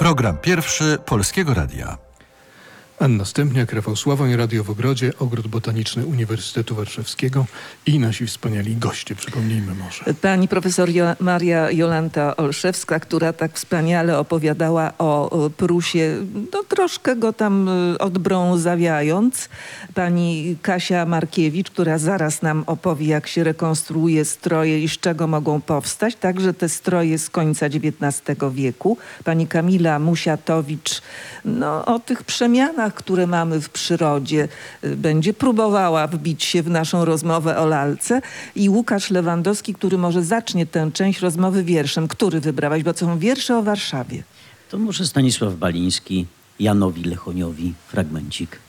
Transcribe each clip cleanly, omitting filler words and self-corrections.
Program pierwszy Polskiego Radia. Anna Stępniak, Rafał Sławoń, Radio w Ogrodzie, Ogród Botaniczny Uniwersytetu Warszawskiego i nasi wspaniali goście, przypomnijmy może. Pani profesor Maria Jolanta Olszewska, która tak wspaniale opowiadała o Prusie, no troszkę go tam odbrązawiając. Pani Kasia Markiewicz, która zaraz nam opowie, jak się rekonstruuje stroje i z czego mogą powstać, także te stroje z końca XIX wieku. Pani Kamila Musiatowicz, no o tych przemianach, które mamy w przyrodzie, będzie próbowała wbić się w naszą rozmowę o lalce. I Łukasz Lewandowski, który może zacznie tę część rozmowy wierszem. Który wybrałaś? Bo to są wiersze o Warszawie. To może Stanisław Baliński, Janowi Lechoniowi, fragmencik.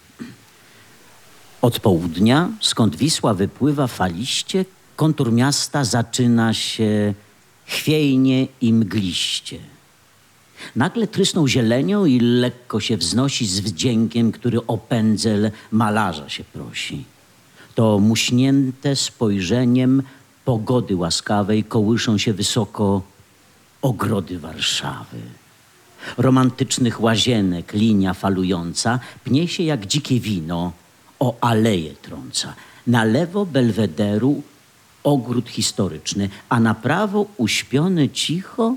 Od południa, skąd Wisła wypływa faliście, kontur miasta zaczyna się chwiejnie i mgliście. Nagle trysnął zielenią i lekko się wznosi z wdziękiem, który o pędzel malarza się prosi. To muśnięte spojrzeniem pogody łaskawej kołyszą się wysoko ogrody Warszawy. Romantycznych łazienek linia falująca pnie się jak dzikie wino, o aleje trąca. Na lewo Belwederu ogród historyczny, a na prawo uśpiony cicho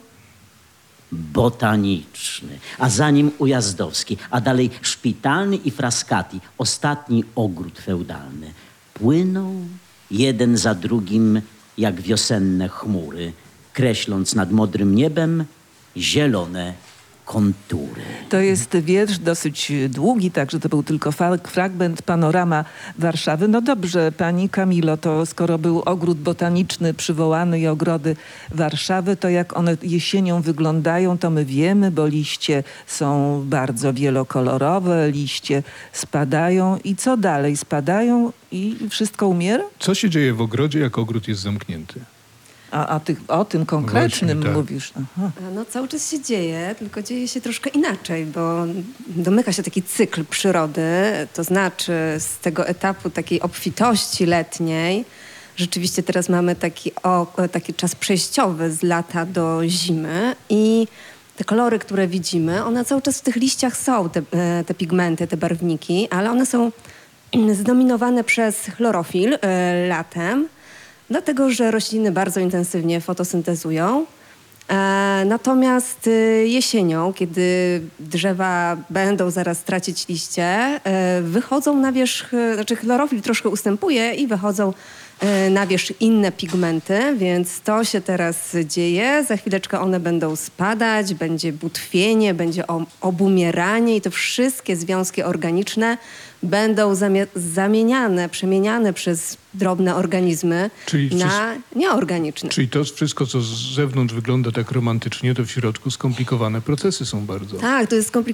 botaniczny, a za nim Ujazdowski, a dalej szpitalny i Frascati, ostatni ogród feudalny. Płyną jeden za drugim jak wiosenne chmury, kreśląc nad modrym niebem zielone kontury. To jest wiersz dosyć długi, także to był tylko fragment, panorama Warszawy. No dobrze, pani Kamilo, to skoro był ogród botaniczny przywołany i ogrody Warszawy, to jak one jesienią wyglądają, to my wiemy, bo liście są bardzo wielokolorowe, liście spadają i co dalej? Spadają i wszystko umiera? Co się dzieje w ogrodzie, jak ogród jest zamknięty? O tym konkretnym właśnie, tak. Mówisz. Aha. No cały czas się dzieje, tylko dzieje się troszkę inaczej, bo domyka się taki cykl przyrody, to znaczy z tego etapu takiej obfitości letniej, rzeczywiście teraz mamy taki czas przejściowy z lata do zimy i te kolory, które widzimy, one cały czas w tych liściach są, te pigmenty, te barwniki, ale one są zdominowane przez chlorofil latem, dlatego że rośliny bardzo intensywnie fotosyntezują. Natomiast jesienią, kiedy drzewa będą zaraz tracić liście, wychodzą na wierzch, znaczy chlorofil troszkę ustępuje i wychodzą na wierzch inne pigmenty, więc to się teraz dzieje. Za chwileczkę one będą spadać, będzie butwienie, będzie obumieranie i te wszystkie związki organiczne będą przemieniane przez drobne organizmy na nieorganiczne. Czyli to wszystko, co z zewnątrz wygląda tak romantycznie, to w środku skomplikowane procesy są bardzo. Tak, to jest skomplikowane.